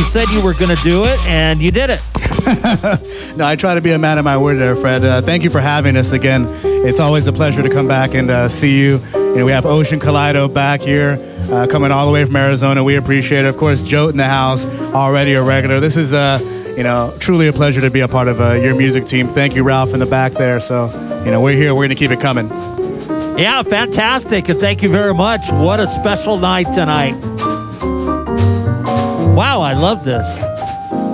You said you were going to do it, and you did it. No, I try to be a man of my word there, Fred. Thank you for having us again. It's always a pleasure to come back and see you. You know, we have Ocean Kaleido back here, coming all the way from Arizona. We appreciate it. Of course, Joe in the house, already a regular. This is, truly a pleasure to be a part of your music team. Thank you, Ralph, in the back there. So, we're here. We're going to keep it coming. Yeah, fantastic. And thank you very much. What a special night tonight. Wow, I love this.